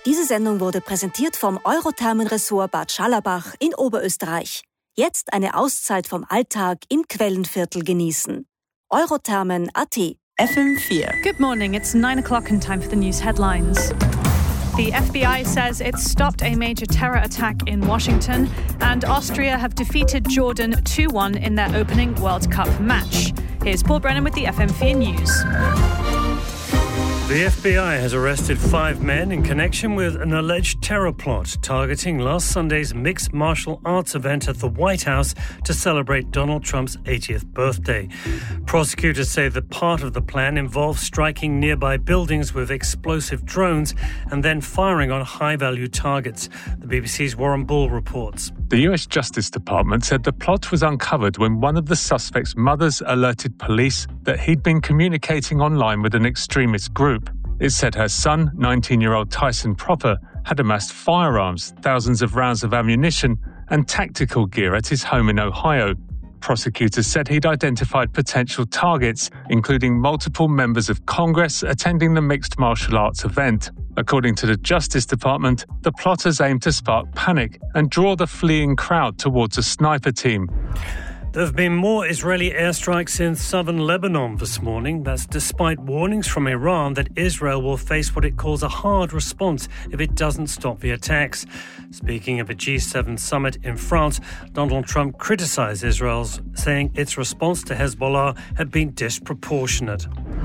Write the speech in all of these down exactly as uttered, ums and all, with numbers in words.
Diese Sendung wurde präsentiert vom Eurothermenressort Bad Scharlarbach in Oberösterreich. Jetzt eine Auszeit vom Alltag im Quellenviertel genießen. Eurothermen Punkt a t. F M four. Good morning, it's nine o'clock and time for the news headlines. The F B I says it stopped a major terror attack in Washington, and Austria have defeated Jordan two one in their opening World Cup match. Here's Paul Brennan with the F M four News. The F B I has arrested five men in connection with an alleged terror plot targeting last Sunday's mixed martial arts event at the White House to celebrate Donald Trump's eightieth birthday. Prosecutors say that part of the plan involved striking nearby buildings with explosive drones and then firing on high-value targets. The B B C's Warren Bull reports. The U S Justice Department said the plot was uncovered when one of the suspect's mothers alerted police that he'd been communicating online with an extremist group. It said her son, nineteen-year-old Tyson Proper, had amassed firearms, thousands of rounds of ammunition and tactical gear at his home in Ohio. Prosecutors said he'd identified potential targets, including multiple members of Congress attending the mixed martial arts event. According to the Justice Department, the plotters aimed to spark panic and draw the fleeing crowd towards a sniper team. There have been more Israeli airstrikes in southern Lebanon this morning. That's despite warnings from Iran that Israel will face what it calls a hard response if it doesn't stop the attacks. Speaking of a G seven summit in France, Donald Trump criticized Israel, saying its response to Hezbollah had been disproportionate.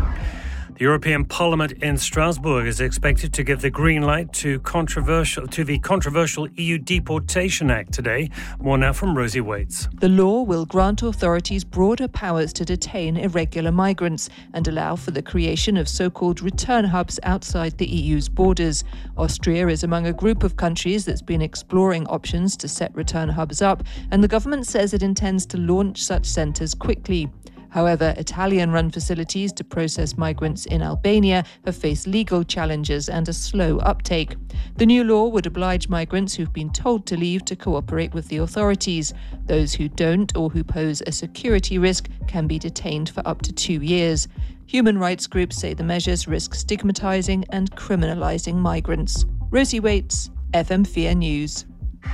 The European Parliament in Strasbourg is expected to give the green light to controversial to the controversial E U Deportation Act today. More now from Rosie Waits. The law will grant authorities broader powers to detain irregular migrants and allow for the creation of so-called return hubs outside the E U's borders. Austria is among a group of countries that's been exploring options to set return hubs up, and the government says it intends to launch such centres quickly. However, Italian-run facilities to process migrants in Albania have faced legal challenges and a slow uptake. The new law would oblige migrants who've been told to leave to cooperate with the authorities. Those who don't or who pose a security risk can be detained for up to two years. Human rights groups say the measures risk stigmatising and criminalising migrants. Rosie Waits, F M four News.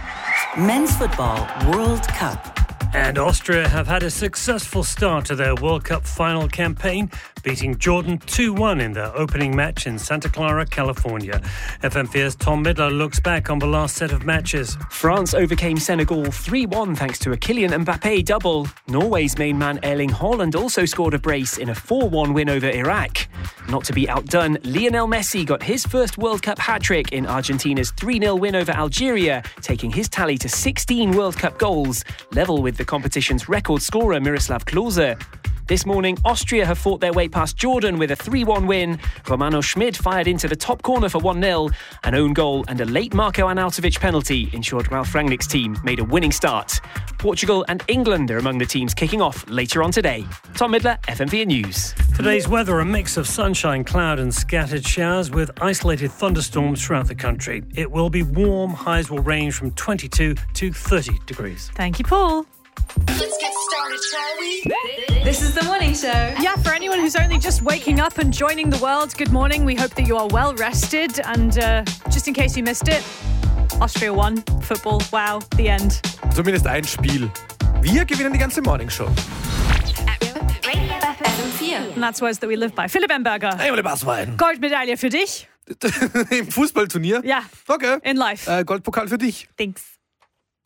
Men's Football World Cup. And Austria have had a successful start to their World Cup final campaign, beating Jordan two one in their opening match in Santa Clara, California. F M four's Tom Midler looks back on the last set of matches. France overcame Senegal three one thanks to a Kylian Mbappé double. Norway's main man Erling Haaland also scored a brace in a four one win over Iraq. Not to be outdone, Lionel Messi got his first World Cup hat-trick in Argentina's three nil win over Algeria, taking his tally to sixteen World Cup goals, level with the competition's record scorer Miroslav Klose. This morning, Austria have fought their way past Jordan with a three one win. Romano Schmid fired into the top corner for one nil. An own goal and a late Marko Arnautovic penalty ensured Ralf Rangnick's team made a winning start. Portugal and England are among the teams kicking off later on today. Tom Midler, F M four News. Today's weather, a mix of sunshine, cloud and scattered showers with isolated thunderstorms throughout the country. It will be warm. Highs will range from twenty-two to thirty degrees. Thank you, Paul. Let's get started, shall we? This is the morning show. Yeah, for anyone who's only just waking up and joining the world, good morning. We hope that you are well rested. And uh, just in case you missed it, Austria won. Football, wow, the end. Zumindest ein Spiel. Wir gewinnen die ganze Morning Show. F M four. And that's words that we live by. Philipp Emberger. Hey, Oliver Baswein. Goldmedaille für dich. Im Fußballturnier? Ja. Okay. In life. Äh, Goldpokal für dich. Thanks.